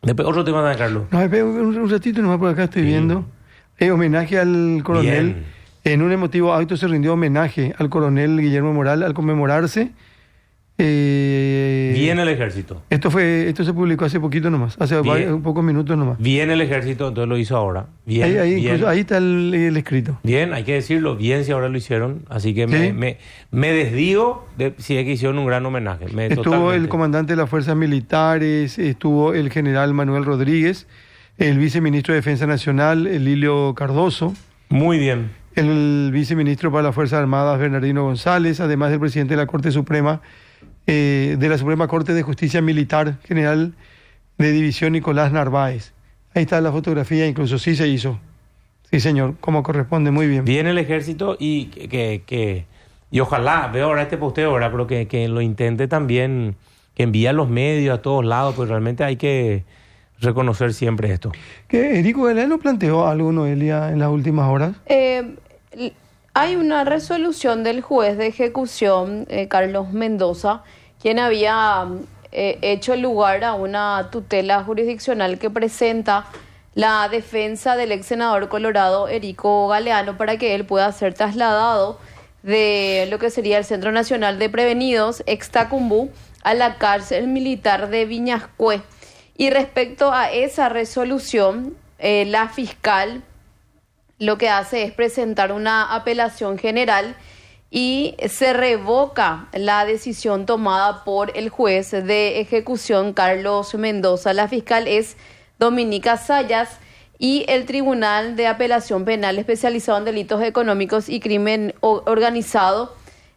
Después, otro tema de Carlos. No, espera un ratito nomás, por acá estoy viendo. Homenaje al coronel. Bien. En un emotivo acto se rindió homenaje al coronel Guillermo Moral al conmemorarse. Viene el ejército. Esto se publicó hace poquito nomás, hace pocos minutos nomás. Viene el ejército, entonces lo hizo ahora. Bien, bien. Ahí está el escrito. Bien, hay que decirlo, bien si ahora lo hicieron. Así que ¿Sí? me desdigo de si es que hicieron un gran homenaje. Estuvo Totalmente. el comandante de las fuerzas militares, estuvo el general Manuel Rodríguez, el viceministro de Defensa Nacional, Lilio Cardoso. Muy bien. El viceministro para las Fuerzas Armadas, Bernardino González, además del presidente de la Corte Suprema, de la Suprema Corte de Justicia Militar, general de división Nicolás Narváez. Ahí está la fotografía, incluso sí se hizo. Sí, señor, como corresponde, muy bien. Viene el ejército y y ojalá, veo ahora este posteo, ¿verdad? Pero que lo intente también, que envíe a los medios, a todos lados, pues realmente hay que reconocer siempre esto. ¿Qué, Erico Galeano planteó algo, Noelia, en las últimas horas? Hay una resolución del juez de ejecución, Carlos Mendoza, quien había hecho lugar a una tutela jurisdiccional que presenta la defensa del ex senador colorado Erico Galeano para que él pueda ser trasladado de lo que sería el Centro Nacional de Prevenidos, Extacumbú, a la cárcel militar de Viñascué. Y respecto a esa resolución, la fiscal lo que hace es presentar una apelación general y se revoca la decisión tomada por el juez de ejecución Carlos Mendoza. La fiscal es Dominica Sayas y el Tribunal de Apelación Penal especializado en delitos económicos y crimen organizado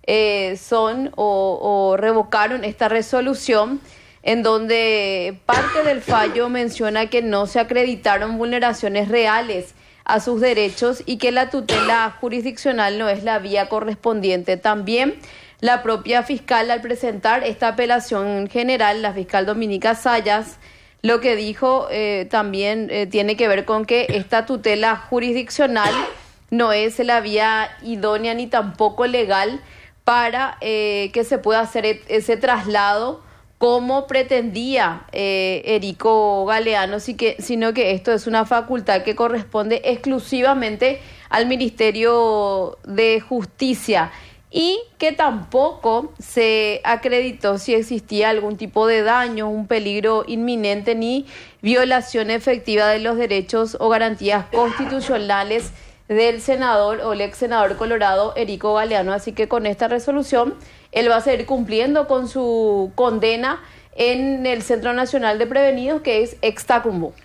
revocaron esta resolución, en donde parte del fallo menciona que no se acreditaron vulneraciones reales a sus derechos y que la tutela jurisdiccional no es la vía correspondiente. También la propia fiscal, al presentar esta apelación general, la fiscal Dominica Sayas, lo que dijo también tiene que ver con que esta tutela jurisdiccional no es la vía idónea ni tampoco legal para que se pueda hacer ese traslado como pretendía Erico Galeano, sino que esto es una facultad que corresponde exclusivamente al Ministerio de Justicia y que tampoco se acreditó si existía algún tipo de daño, un peligro inminente ni violación efectiva de los derechos o garantías constitucionales del senador o el ex senador colorado Erico Galeano. Así que con esta resolución él va a seguir cumpliendo con su condena en el Centro Nacional de Prevenidos, que es Extacumbú.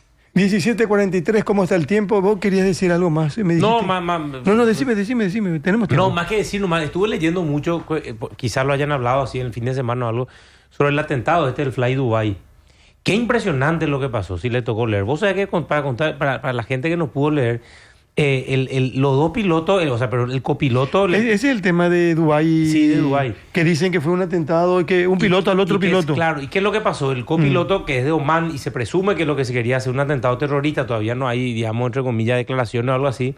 17:43, ¿cómo está el tiempo? ¿Vos querías decir algo más? ¿Me No, decime, tenemos tiempo. No, más que decir, nomás, estuve leyendo mucho, quizás lo hayan hablado así en el fin de semana o algo, sobre el atentado del Fly Dubai. Qué impresionante lo que pasó, si le tocó leer. Vos sabés que para la gente que no pudo leer, los dos pilotos, pero el copiloto... Ese es el tema de Dubái. Sí, de Dubái. Que dicen que fue un atentado y que un piloto al otro piloto. Claro, ¿y qué es lo que pasó? El copiloto, que es de Oman, y se presume que lo que se quería hacer un atentado terrorista, todavía no hay, digamos, entre comillas, declaraciones o algo así.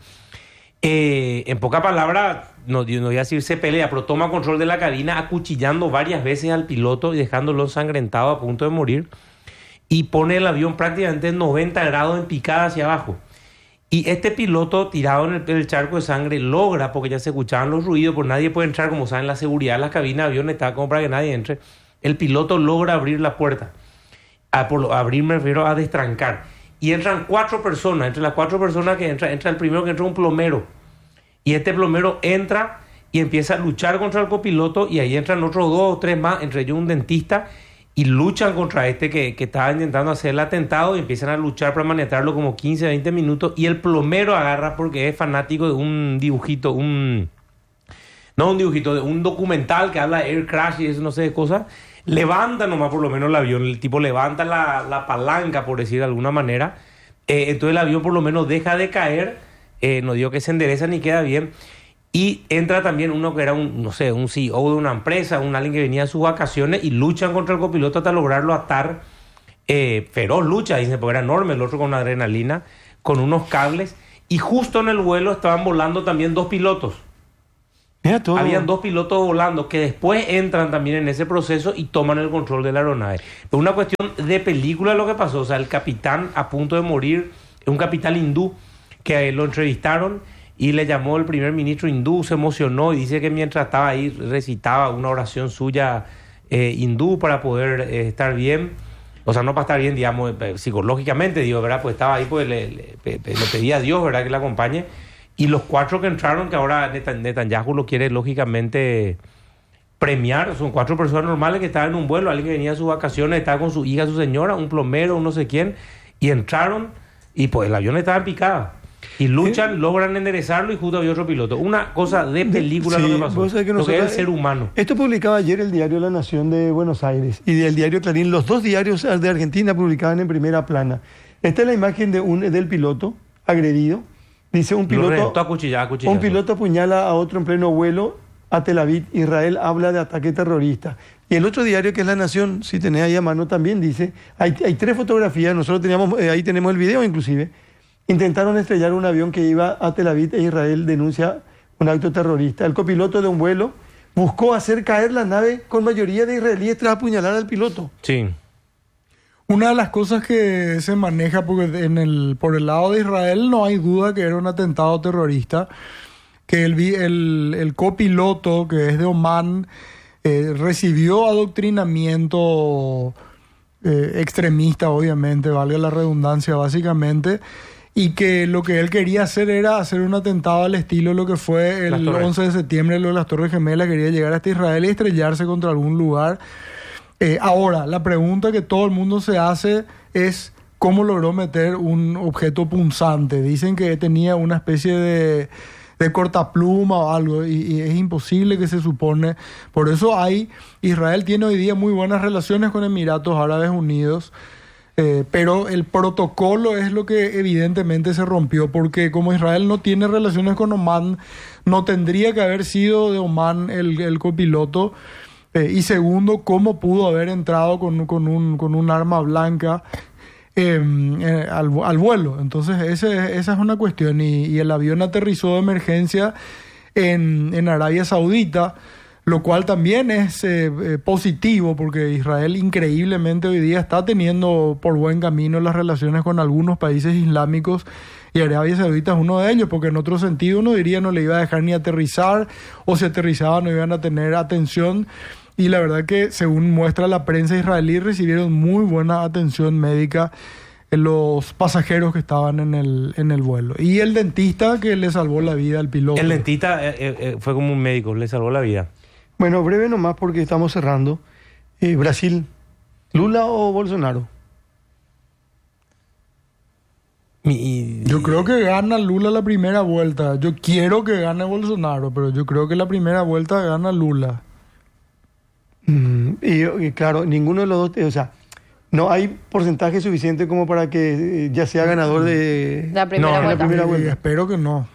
En pocas palabras, no voy a decir se pelea, pero toma control de la cabina, acuchillando varias veces al piloto y dejándolo ensangrentado a punto de morir. Y pone el avión prácticamente en 90 grados en picada hacia abajo. Y este piloto, tirado en el charco de sangre, logra, porque ya se escuchaban los ruidos, pues nadie puede entrar, como saben, la seguridad de las cabinas de avión está como para que nadie entre. El piloto logra abrir la puerta. Abrir me refiero a destrancar. Y entran 4 personas. Entre las 4 personas que entra el primero, que entra un plomero. Y este plomero entra y empieza a luchar contra el copiloto, y ahí entran otros 2 o 3 más, entre ellos un dentista, y luchan contra este que estaba intentando hacer el atentado, y empiezan a luchar para manejarlo como 15, 20 minutos, y el plomero agarra, porque es fanático de un dibujito, de un documental que habla de air crash y eso, no sé de cosas, levanta nomás por lo menos el avión, el tipo levanta la palanca, por decir de alguna manera, entonces el avión por lo menos deja de caer, no digo que se endereza ni queda bien. Y entra también uno que era un CEO de una empresa, alguien que venía de sus vacaciones, y luchan contra el copiloto hasta lograrlo atar. Feroz lucha, dicen, porque era enorme, el otro con adrenalina, con unos cables. Y justo en el vuelo estaban volando también 2 pilotos. Mira todo. Habían 2 pilotos volando que después entran también en ese proceso y toman el control de la aeronave. Pero una cuestión de película lo que pasó. O sea, el capitán a punto de morir, es un capitán hindú que lo entrevistaron y le llamó el primer ministro hindú, se emocionó y dice que mientras estaba ahí recitaba una oración suya hindú para poder estar bien. O sea, no para estar bien, digamos, psicológicamente, digo, ¿verdad? Pues estaba ahí, pues le pedía a Dios, ¿verdad?, que le acompañe. Y los 4 que entraron, que ahora Netanyahu lo quiere, lógicamente, premiar, son 4 personas normales que estaban en un vuelo, alguien que venía de sus vacaciones, estaba con su hija, su señora, un plomero, un no sé quién, y entraron, y pues el avión estaba en picada. Y luchan, logran enderezarlo y justo había otro piloto. Una cosa de película lo que pasó. Vos sabés que lo que es el nosotros- ser humano. Esto publicaba ayer el diario La Nación de Buenos Aires y el diario Clarín. Los 2 diarios de Argentina publicaban en primera plana. Esta es la imagen del piloto agredido. Dice un Lo piloto, reventó a cuchillazo. un piloto apuñala a otro en pleno vuelo a Tel Aviv. Israel habla de ataque terrorista. Y el otro diario, que es La Nación, si tenés ahí a mano, también dice, hay 3 fotografías, nosotros teníamos, ahí tenemos el video inclusive. Intentaron estrellar un avión que iba a Tel Aviv e Israel denuncia un acto terrorista. El copiloto de un vuelo buscó hacer caer la nave con mayoría de israelíes tras apuñalar al piloto. Sí. Una de las cosas que se maneja, porque por el lado de Israel no hay duda que era un atentado terrorista, que el copiloto, que es de Omán, recibió adoctrinamiento extremista, obviamente, valga la redundancia, básicamente, y que lo que él quería hacer era hacer un atentado al estilo de lo que fue el 11 de septiembre, lo de las Torres Gemelas, quería llegar hasta Israel y estrellarse contra algún lugar. Ahora, la pregunta que todo el mundo se hace es cómo logró meter un objeto punzante. Dicen que tenía una especie de cortapluma o algo y es imposible, que se supone. Por eso Israel tiene hoy día muy buenas relaciones con Emiratos Árabes Unidos, pero el protocolo es lo que evidentemente se rompió, porque como Israel no tiene relaciones con Omán, no tendría que haber sido de Omán el copiloto. Y segundo, cómo pudo haber entrado con un arma blanca al vuelo. Entonces esa es una cuestión. Y el avión aterrizó de emergencia en Arabia Saudita, lo cual también es positivo, porque Israel increíblemente hoy día está teniendo por buen camino las relaciones con algunos países islámicos, y Arabia Saudita es uno de ellos, porque en otro sentido uno diría no le iba a dejar ni aterrizar, o si aterrizaba no iban a tener atención. Y la verdad que, según muestra la prensa israelí, recibieron muy buena atención médica los pasajeros que estaban en el vuelo. Y el dentista que le salvó la vida al piloto. El dentista fue como un médico, le salvó la vida. Bueno, breve nomás porque estamos cerrando. Brasil, ¿Lula o Bolsonaro? Yo creo que gana Lula la primera vuelta. Yo quiero que gane Bolsonaro, pero yo creo que la primera vuelta gana Lula. Y claro, ninguno de los dos, o sea, no hay porcentaje suficiente como para que ya sea ganador de La primera la vuelta. primera Y vuelta. espero que no.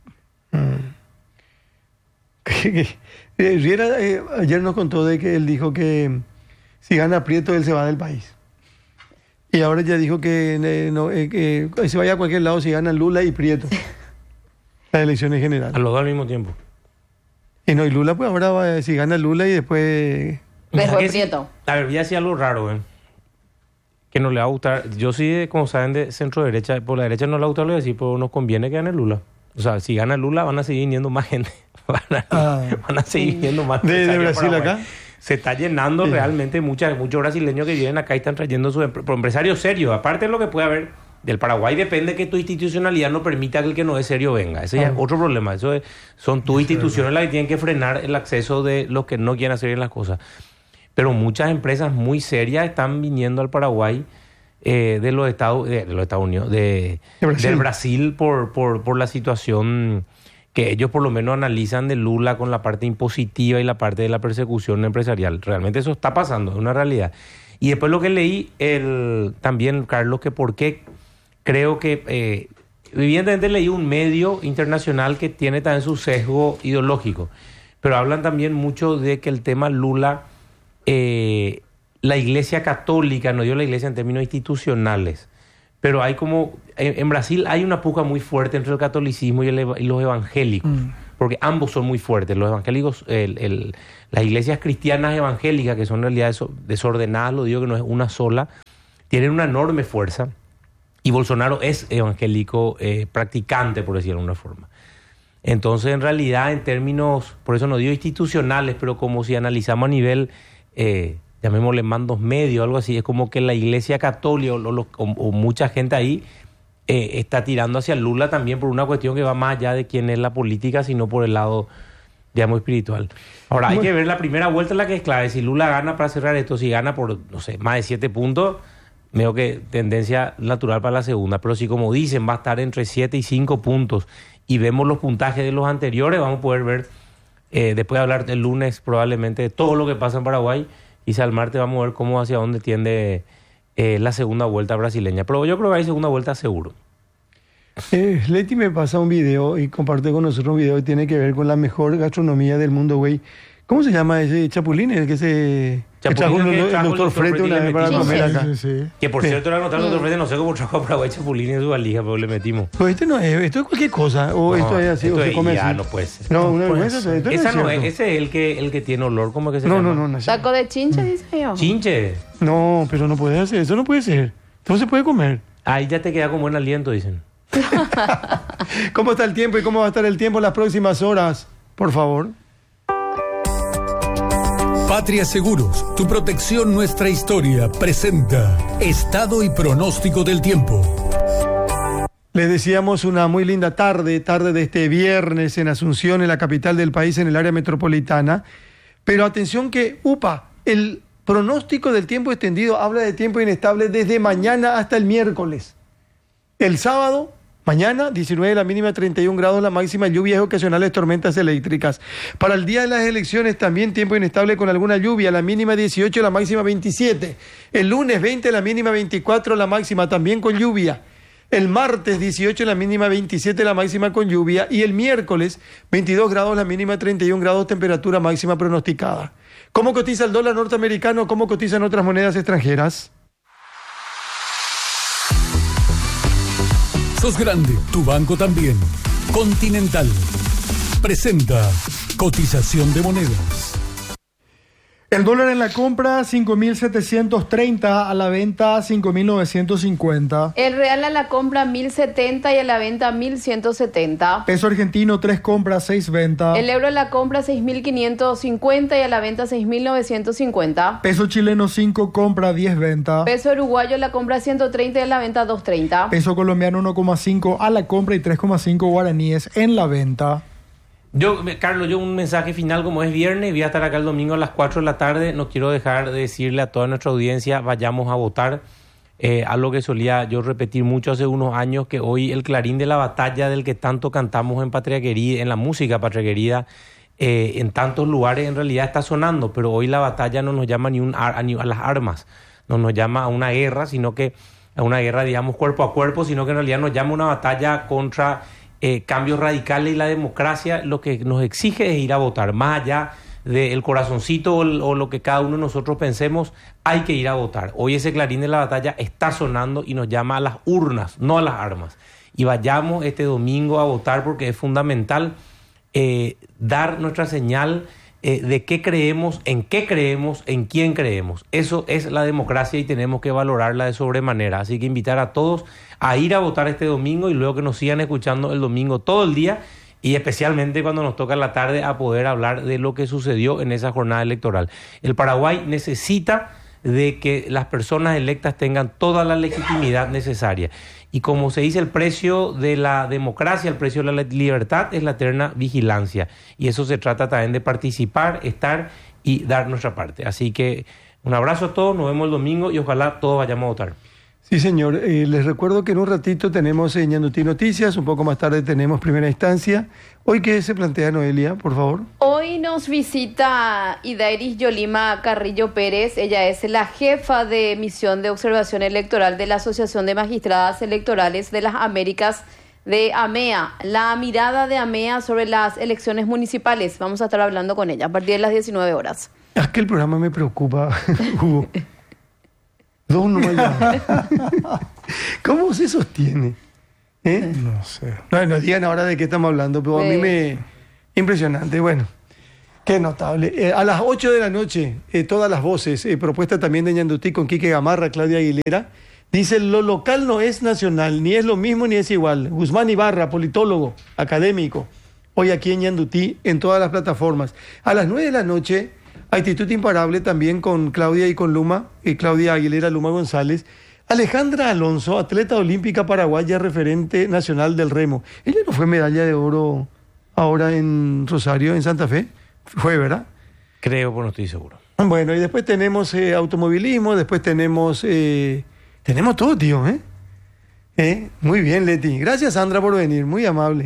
Riera ayer nos contó de que él dijo que si gana Prieto él se va del país. Y ahora ya dijo que se vaya a cualquier lado si ganan Lula y Prieto las elecciones A generales. los 2 al mismo tiempo. Y no, y Lula pues ahora si gana Lula y después... Después Que sí, Prieto. a ver, voy a decir algo raro, que no le va a gustar. Yo sí, como saben, de centro derecha, por la derecha no le va a gustar lo de decir, pero nos conviene que gane Lula. O sea, si gana Lula van a seguir viniendo más gente. Van a seguir viniendo más ¿De empresarios Brasil paraguayos. acá? Se está llenando realmente muchos brasileños que vienen acá y están trayendo sus empresarios serios. Aparte de lo que puede haber del Paraguay, depende que tu institucionalidad no permita que el que no es serio venga. Ese ya es otro problema. Son tus instituciones las que tienen que frenar el acceso de los que no quieren hacer bien las cosas. Pero muchas empresas muy serias están viniendo al Paraguay de los Estados Unidos, del Brasil por la situación que ellos por lo menos analizan de Lula con la parte impositiva y la parte de la persecución empresarial. Realmente eso está pasando, es una realidad. Y después lo que leí también, Carlos, que por qué creo que evidentemente leí un medio internacional que tiene también su sesgo ideológico, pero hablan también mucho de que el tema Lula, la Iglesia Católica, no digo la Iglesia en términos institucionales, pero hay como, en Brasil hay una puja muy fuerte entre el catolicismo y los evangélicos. porque ambos son muy fuertes. Los evangélicos, las iglesias cristianas evangélicas, que son en realidad desordenadas, lo digo que no es una sola, tienen una enorme fuerza, y Bolsonaro es evangélico practicante, por decirlo de alguna forma. Entonces, en realidad, en términos, por eso no digo institucionales, pero como si analizamos a nivel, llamémosle mandos medios, algo así, es como que la iglesia católica o mucha gente ahí está tirando hacia Lula también por una cuestión que va más allá de quién es la política, sino por el lado, digamos, espiritual. Ahora, hay que ver la primera vuelta, la que es clave. Si Lula gana, para cerrar esto, si gana por, no sé, más de 7 puntos, veo que tendencia natural para la segunda. Pero si, como dicen, va a estar entre 7 y 5 puntos y vemos los puntajes de los anteriores, vamos a poder ver, después de hablar el lunes probablemente de todo lo que pasa en Paraguay, y al martes vamos a ver cómo hacia dónde tiende la segunda vuelta brasileña. Pero yo creo que hay segunda vuelta seguro. Leti me pasa un video y comparte con nosotros un video que tiene que ver con la mejor gastronomía del mundo, güey. ¿Cómo se llama ese chapulín? El que se... Chapulín, el doctor Frete una vez para comer acá. Sí. Que por cierto, era notar el doctor Frete, no sé cómo trajo a Paraguay chapulín en su valija, pero le metimos. Pues este no es, esto es cualquier cosa, o esto es así, esto o se come ya así. no puede ser. No, una vergüenza, esto Esa no es, cierto. ese es el que tiene olor, ¿cómo que se llama? No. Taco de chinche, dice yo. Chinche. No, pero no puede hacer, eso no puede ser. Esto no se puede comer. Ahí ya te queda con buen aliento, dicen. ¿Cómo está el tiempo y cómo va a estar el tiempo en las próximas horas? Por favor. Patria Seguros, tu protección, nuestra historia, presenta Estado y pronóstico del tiempo. Les decíamos una muy linda tarde de este viernes en Asunción, en la capital del país, en el área metropolitana. Pero atención que, el pronóstico del tiempo extendido habla de tiempo inestable desde mañana hasta el miércoles. El sábado, mañana, 19 la mínima, 31 grados la máxima, lluvias ocasionales, tormentas eléctricas. Para el día de las elecciones también tiempo inestable con alguna lluvia, la mínima 18, la máxima 27. El lunes 20, la mínima 24, la máxima también con lluvia. El martes 18, la mínima 27, la máxima con lluvia. Y el miércoles 22 grados, la mínima 31 grados, temperatura máxima pronosticada. ¿Cómo cotiza el dólar norteamericano? ¿Cómo cotizan otras monedas extranjeras? Sos grande, tu banco también. Continental presenta cotización de monedas. El dólar en la compra, 5.730, a la venta, 5.950. El real a la compra 1.070 y a la venta 1.170. Peso argentino, 3 compras, 6 ventas. El euro a la compra 6.550 y a la venta 6.950. Peso chileno, 5 compras, 10 ventas. Peso uruguayo a la compra 130 y a la venta 230. Peso colombiano, 1,5 a la compra y 3,5 guaraníes en la venta. Carlos, un mensaje final, como es viernes, voy a estar acá el domingo a las 4 de la tarde. No quiero dejar de decirle a toda nuestra audiencia, vayamos a votar. Algo que solía yo repetir mucho hace unos años, que hoy el clarín de la batalla del que tanto cantamos en Patria Querida, en la música Patria Querida, en tantos lugares en realidad está sonando, pero hoy la batalla no nos llama ni a las armas, no nos llama a una guerra, sino que a una guerra, digamos, cuerpo a cuerpo, sino que en realidad nos llama a una batalla contra cambios radicales, y la democracia lo que nos exige es ir a votar. Más allá del corazoncito o lo que cada uno de nosotros pensemos, hay que ir a votar. Hoy ese clarín de la batalla está sonando y nos llama a las urnas, no a las armas. Y vayamos este domingo a votar, porque es fundamental dar nuestra señal de qué creemos, en quién creemos. Eso es la democracia y tenemos que valorarla de sobremanera. Así que invitar a todos a ir a votar este domingo, y luego que nos sigan escuchando el domingo todo el día, y especialmente cuando nos toca en la tarde a poder hablar de lo que sucedió en esa jornada electoral. El Paraguay necesita de que las personas electas tengan toda la legitimidad necesaria. Y como se dice, el precio de la democracia, el precio de la libertad es la eterna vigilancia. Y eso se trata también de participar, estar y dar nuestra parte. Así que un abrazo a todos, nos vemos el domingo y ojalá todos vayamos a votar. Sí, señor. Les recuerdo que en un ratito tenemos Ñandutí Noticias, un poco más tarde tenemos Primera Instancia. ¿Hoy qué se plantea, Noelia, por favor? Hoy nos visita Idairis Yolima Carrillo Pérez. Ella es la jefa de misión de observación electoral de la Asociación de Magistradas Electorales de las Américas, de AMEA. La mirada de AMEA sobre las elecciones municipales. Vamos a estar hablando con ella a partir de las 19 horas. Es que el programa me preocupa, Hugo. 2 nomás ya. ¿Cómo se sostiene? No sé. No digan ahora de qué estamos hablando, pero a mí Impresionante, bueno. Qué notable. A las 8 de la noche, todas las voces, propuesta también de Ñandutí con Quique Gamarra, Claudia Aguilera, dice, lo local no es nacional, ni es lo mismo ni es igual. Guzmán Ibarra, politólogo, académico, hoy aquí en Ñandutí, en todas las plataformas. A las 9 de la noche, Actitud Imparable también con Claudia y con Luma, Claudia Aguilera, Luma González. Alejandra Alonso, atleta olímpica paraguaya, referente nacional del remo. Ella no fue medalla de oro ahora en Rosario, en Santa Fe. Fue, ¿verdad? Creo, pero no estoy seguro. Bueno, y después tenemos automovilismo, después tenemos todo, tío, Muy bien, Leti. Gracias, Sandra, por venir, muy amable.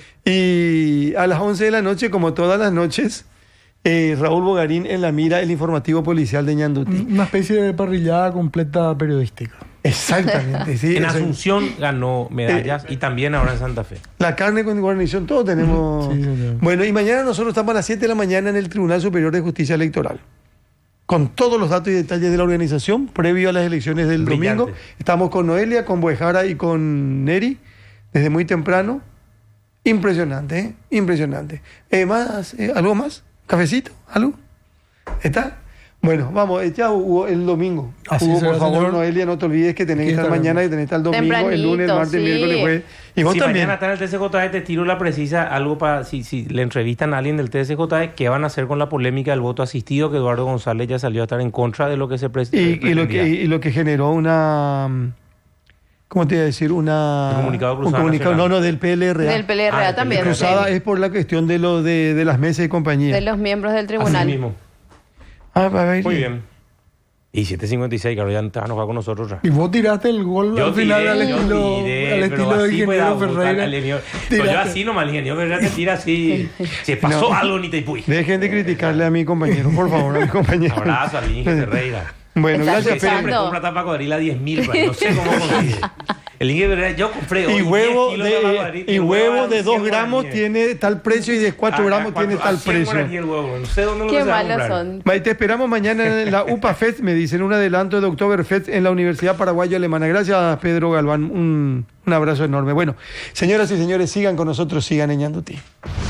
Y a las 11 de la noche, como todas las noches, Raúl Bogarín en la mira, el informativo policial de Ñandutí. Una especie de parrillada completa periodística. Exactamente, sí. En Asunción ganó medallas y también ahora en Santa Fe. La carne con guarnición, todos tenemos. Sí, señor. Bueno, y mañana nosotros estamos a las 7 de la mañana en el Tribunal Superior de Justicia Electoral, con todos los datos y detalles de la organización previo a las elecciones del Brillante. domingo. Estamos con Noelia, con Buejara y con Neri desde muy temprano. Impresionante, ¿eh? Impresionante. ¿Algo más? ¿Cafecito? ¿Algo? ¿Está? Bueno, vamos, ya hubo el domingo. Así Hugo, será, por favor, señor. Noelia, no te olvides que tenés que estar mañana y tenés que estar el domingo, el lunes, el martes, el Tempranito, miércoles, sí. jueves. Y vos Si también. mañana está en el TCJ, te tiro la precisa, algo para, si le entrevistan a alguien del TCJ, ¿qué van a hacer con la polémica del voto asistido? Que Eduardo González ya salió a estar en contra de lo que se Y lo que generó una... ¿Cómo te iba a decir? Un comunicado cruzado nacional. No, del PLRA. Del PLRA también. Cruzada sí. es por la cuestión de lo de las mesas y compañía. De los miembros del Así tribunal. mismo. A ver, Muy bien. Y 7.56, claro, ya te vas a enojar con nosotros ya. Y vos tiraste el gol al final al estilo del ingeniero Ferreira. Pero yo así nomás, el ingeniero Ferreira te tira así. Se pasó algo ni te puy. Dejen de criticarle a mi compañero, por favor, a mi compañero. Abrazo al ingeniero Ferreira. Bueno, Está gracias, Que siempre Pedro. escuchando. compra tapa cuadrilla a 10.000, no sé cómo consigue. El ingeniero Ferreira, yo compré hoy Y 10 huevo kilos tapa cuadrilla, y huevo de 2 100 gramos guaraníes. tiene tal precio y de 4 gramos tiene tal 100 precio. guaraníes el huevo, no sé dónde lo Qué vas a malos comprar. son. Te esperamos mañana en la UPA Fest, me dicen, un adelanto de Oktoberfest en la Universidad Paraguaya Alemana. Gracias, Pedro Galván. Un abrazo enorme. Bueno, señoras y señores, sigan con nosotros, sigan en Ñandutí.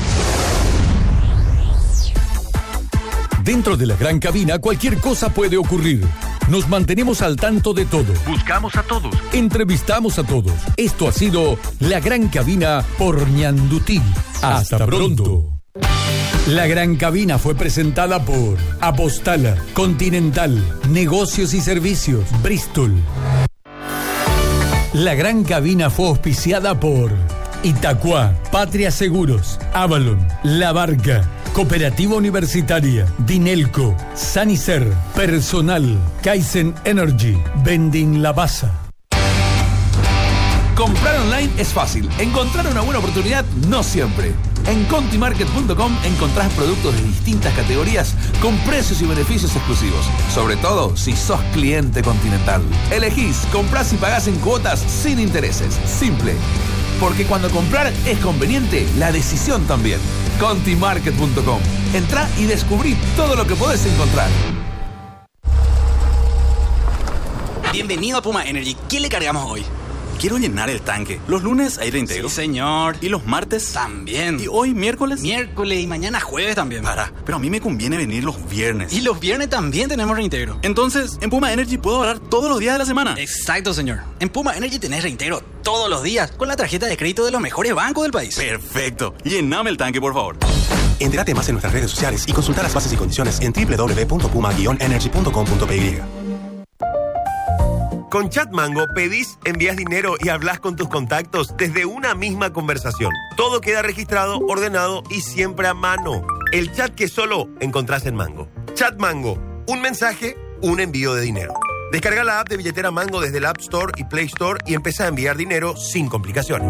Dentro de la gran cabina cualquier cosa puede ocurrir. Nos mantenemos al tanto de todo. Buscamos a todos. Entrevistamos a todos. Esto ha sido La Gran Cabina por Ñandutí. Hasta pronto. La Gran Cabina fue presentada por Apostala, Continental, Negocios y Servicios, Bristol. La Gran Cabina fue auspiciada por Itacuá, Patria Seguros, Avalon, La Barca, Cooperativa Universitaria, Dinelco, Sanicer, Personal, Kaizen Energy, Vending La Baza. Comprar online es fácil. Encontrar una buena oportunidad no siempre. En contimarket.com encontrás productos de distintas categorías con precios y beneficios exclusivos. Sobre todo si sos cliente Continental. Elegís, comprás y pagás en cuotas sin intereses. Simple. Porque cuando comprar es conveniente, la decisión también. Contimarket.com. Entrá y descubrí todo lo que podés encontrar. Bienvenido a Puma Energy. ¿Qué le cargamos hoy? Quiero llenar el tanque. Los lunes hay reintegro. Sí, señor. ¿Y los martes? También. ¿Y hoy, miércoles? Miércoles y mañana jueves también. Pero a mí me conviene venir los viernes. Y los viernes también tenemos reintegro. Entonces, en Puma Energy puedo ahorrar todos los días de la semana. Exacto, señor. En Puma Energy tenés reintegro todos los días con la tarjeta de crédito de los mejores bancos del país. Perfecto. Llename el tanque, por favor. Entérate más en nuestras redes sociales y consulta las bases y condiciones en www.puma-energy.com.py. Con Chatmango pedís, envías dinero y hablas con tus contactos desde una misma conversación. Todo queda registrado, ordenado y siempre a mano. El chat que solo encontrás en Mango. Chatmango, un mensaje, un envío de dinero. Descarga la app de billetera Mango desde el App Store y Play Store y empieza a enviar dinero sin complicaciones.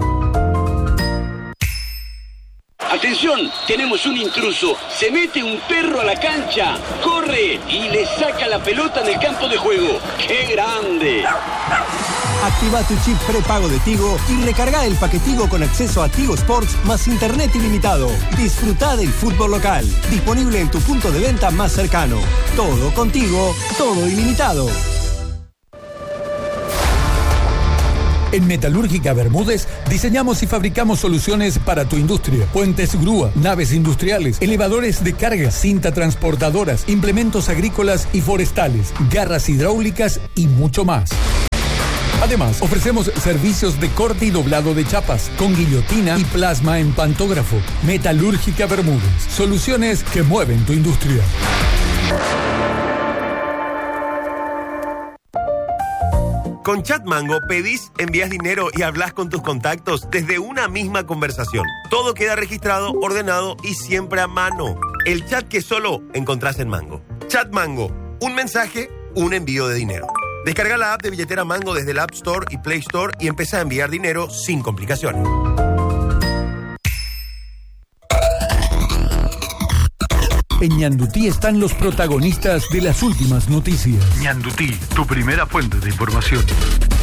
Atención, tenemos un intruso. Se mete un perro a la cancha, corre y le saca la pelota en el campo de juego. ¡Qué grande! Activa tu chip prepago de Tigo y recarga el paquetigo con acceso a Tigo Sports más internet ilimitado. Disfruta del fútbol local. Disponible en tu punto de venta más cercano. Todo contigo, todo ilimitado. En Metalúrgica Bermúdez diseñamos y fabricamos soluciones para tu industria. Puentes grúa, naves industriales, elevadores de carga, cinta transportadoras, implementos agrícolas y forestales, garras hidráulicas y mucho más. Además, ofrecemos servicios de corte y doblado de chapas, con guillotina y plasma en pantógrafo. Metalúrgica Bermúdez. Soluciones que mueven tu industria. Con Chat Mango pedís, envías dinero y hablas con tus contactos desde una misma conversación. Todo queda registrado, ordenado y siempre a mano. El chat que solo encontrás en Mango. Chat Mango. Un mensaje, un envío de dinero. Descarga la app de billetera Mango desde el App Store y Play Store y empieza a enviar dinero sin complicaciones. En Ñandutí están los protagonistas de las últimas noticias. Ñandutí, tu primera fuente de información.